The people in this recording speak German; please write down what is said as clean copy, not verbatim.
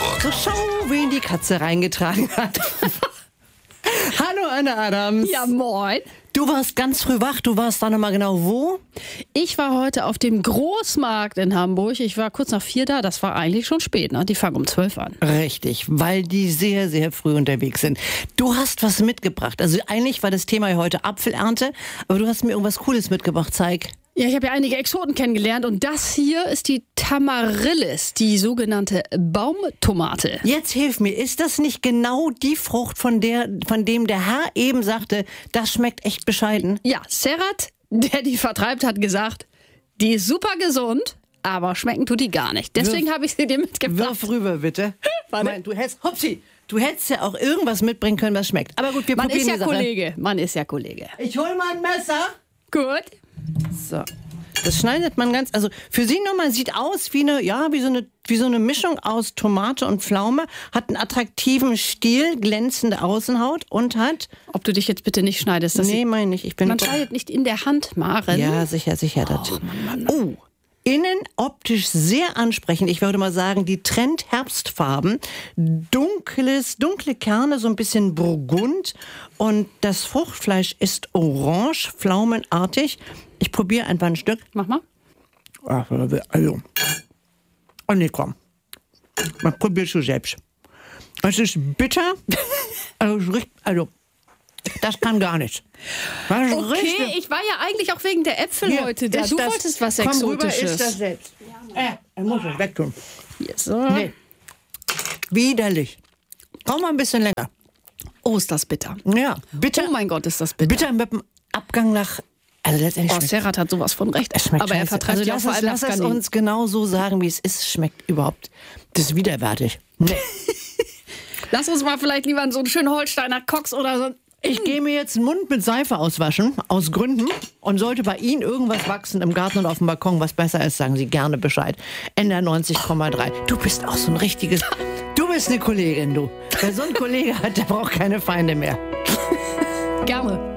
Hamburg. So, schau, wen die Katze reingetragen hat. Hallo, Anne Adams. Ja, moin. Du warst ganz früh wach. Du warst da nochmal genau wo? Ich war heute auf dem Großmarkt in Hamburg. Ich war kurz nach 4 da. Das war eigentlich schon spät, ne? Die fangen um 12 an. Richtig, weil die sehr, sehr früh unterwegs sind. Du hast was mitgebracht. Also eigentlich war das Thema ja heute Apfelernte, aber du hast mir irgendwas Cooles mitgebracht. Zeig. Ja, ich habe ja einige Exoten kennengelernt und das hier ist die Tamarillis, die sogenannte Baumtomate. Jetzt hilf mir, ist das nicht genau die Frucht, von dem der Herr eben sagte, das schmeckt echt bescheiden? Ja, Serhat, der die vertreibt, hat gesagt, die ist super gesund, aber schmecken tut die gar nicht. Deswegen habe ich sie dir mitgebracht. Wirf rüber, bitte. Warte. Du hättest ja auch irgendwas mitbringen können, was schmeckt. Aber gut, wir Man probieren ist ja die Sache. Kollege, man ist ja Kollege. Ich hol mal ein Messer. Gut. So. Das schneidet man ganz, also für sie nochmal sieht aus wie so eine Mischung aus Tomate und Pflaume, hat einen attraktiven Stiel, glänzende Außenhaut und hat... Ob du dich jetzt bitte nicht schneidest. Nee, meine ich. Man schneidet nicht in der Hand, Maren. Ja, sicher. Mann. Oh, innen optisch sehr ansprechend. Ich würde mal sagen, die Trend-Herbstfarben. Dunkle Kerne, so ein bisschen Burgund. Und das Fruchtfleisch ist orange, pflaumenartig. Ich probiere einfach ein Stück. Mach mal. Also. Oh nee, komm. Man probierst du selbst. Es ist bitter. Also, das kann gar nicht. Das ist Okay, richtig. ich war ja eigentlich auch wegen der Äpfel Hier, heute da. ist Du das- wolltest was komm rüber, Exotisches. ist das selbst. Er muss es wegtun. Hier, so. Nee. Widerlich. Brauchen wir ein bisschen länger. Oh, ist das bitter. Ja, bitter. Oh mein Gott, ist das bitter. Bitter mit dem Abgang nach... Also letztendlich Oh, schmeckt Serhat hat sowas von recht. es schmeckt Aber er scheiße. vertreibt Also ja vor allem lass es Afghanen. uns genau so sagen, wie es ist. Schmeckt überhaupt... Das ist widerwärtig. Nee. Lass uns mal vielleicht lieber so einen schönen Holsteiner Cox oder so. Ich gehe mir jetzt den Mund mit Seife auswaschen, aus Gründen. Und sollte bei Ihnen irgendwas wachsen im Garten und auf dem Balkon, was besser ist, sagen Sie gerne Bescheid. NDR 90,3. Du bist auch so ein richtiges... Du bist eine Kollegin, du. Wer so einen Kollege hat, der braucht keine Feinde mehr. Gerne.